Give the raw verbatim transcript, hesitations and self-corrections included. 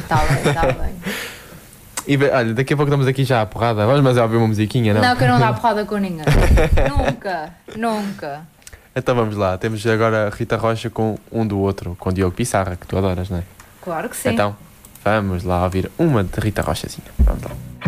Está bem, está bem. E olha, daqui a pouco estamos aqui já à porrada. Vamos mas ouvir uma musiquinha, não? Não, que eu não dá porrada com ninguém. Nunca, nunca. Então vamos lá. Temos agora a Rita Rocha com Um do Outro, com Diogo Pissarra, que tu adoras, não é? Claro que sim. Então, vamos lá ouvir uma de Rita Rochazinha. Vamos lá.